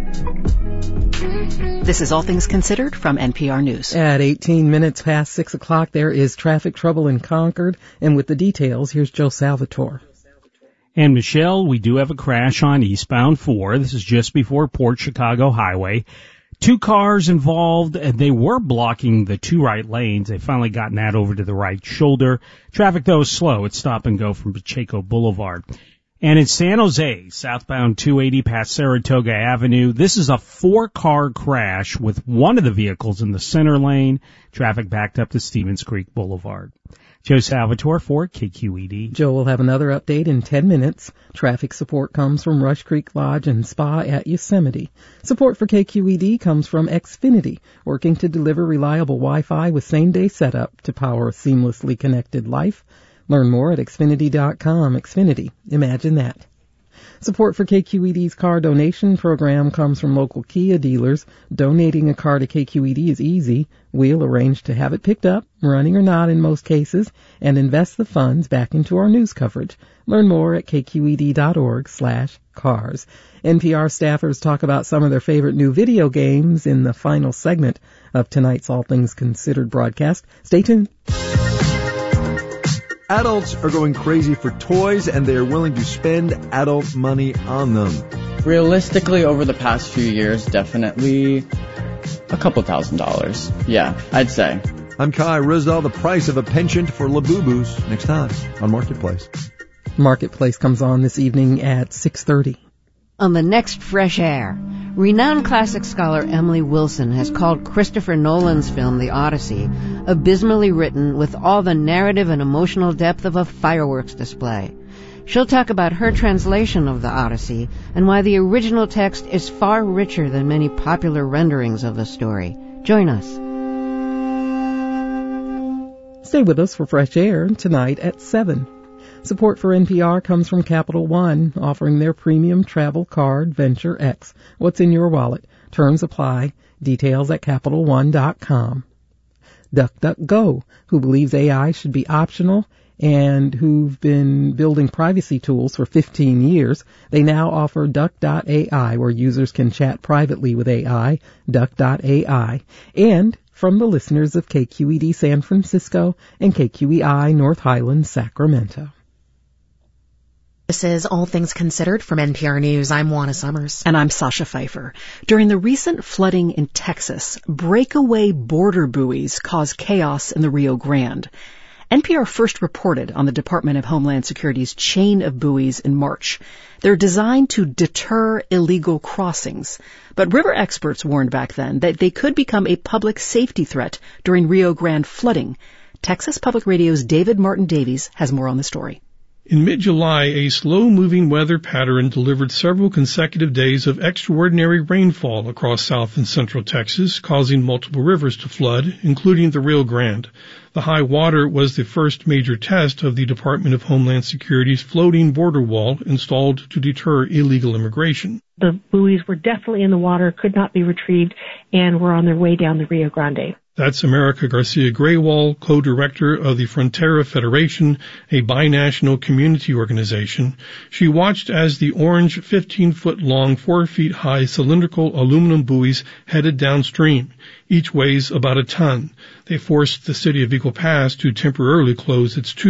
This is All Things Considered from NPR News. At 18 minutes past 6 o'clock, there is traffic trouble in Concord. And with the details, here's Joe Salvatore. And Michelle, we do have a crash on eastbound 4. This is just before Port Chicago Highway. 2 cars involved, and they were blocking the 2 right lanes. They finally gotten that over to the right shoulder. Traffic, though, is slow. It's stop and go from Pacheco Boulevard. And in San Jose, southbound 280 past Saratoga Avenue, this is a 4-car crash with one of the vehicles in the center lane. Traffic backed up to Stevens Creek Boulevard. Joe Salvatore for KQED. Joe will have another update in 10 minutes. Traffic support comes from Rush Creek Lodge and Spa at Yosemite. Support for KQED comes from Xfinity, working to deliver reliable Wi-Fi with same-day setup to power a seamlessly connected life. Learn more at Xfinity.com. Xfinity. Imagine that. Support for KQED's car donation program comes from local Kia dealers. Donating a car to KQED is easy. We'll arrange to have it picked up, running or not in most cases, and invest the funds back into our news coverage. Learn more at kqed.org/cars. NPR staffers talk about some of their favorite new video games in the final segment of tonight's All Things Considered broadcast. Stay tuned. Adults are going crazy for toys, and they are willing to spend adult money on them. Realistically, over the past few years, definitely a couple $1,000s. Yeah, I'd say. I'm Kai Ryssdal. The price of a penchant for Labubu's next time on Marketplace. Marketplace comes on this evening at 6:30. On the next Fresh Air, renowned classic scholar Emily Wilson has called Christopher Nolan's film The Odyssey abysmally written with all the narrative and emotional depth of a fireworks display. She'll talk about her translation of The Odyssey and why the original text is far richer than many popular renderings of the story. Join us. Stay with us for Fresh Air tonight at 7. Support for NPR comes from Capital One, offering their premium travel card, Venture X. What's in your wallet? Terms apply. Details at CapitalOne.com. DuckDuckGo, who believes AI should be optional and who've been building privacy tools for 15 years, they now offer Duck.ai, where users can chat privately with AI, Duck.ai. And from the listeners of KQED San Francisco and KQEI North Highlands, Sacramento. This is All Things Considered from NPR News. I'm Juana Summers. And I'm Sasha Pfeiffer. During the recent flooding in Texas, breakaway border buoys caused chaos in the Rio Grande. NPR first reported on the Department of Homeland Security's chain of buoys in March. They're designed to deter illegal crossings. But river experts warned back then that they could become a public safety threat during Rio Grande flooding. Texas Public Radio's David Martin Davies has more on the story. In mid-July, a slow-moving weather pattern delivered several consecutive days of extraordinary rainfall across south and central Texas, causing multiple rivers to flood, including the Rio Grande. The high water was the first major test of the Department of Homeland Security's floating border wall installed to deter illegal immigration. The buoys were definitely in the water, could not be retrieved, and were on their way down the Rio Grande. That's America Garcia Graywall, co-director of the Frontera Federation, a binational community organization. She watched as the orange 15-foot-long, 4-feet-high cylindrical aluminum buoys headed downstream. Each weighs about a ton. They forced the city of Eagle Pass to temporarily close its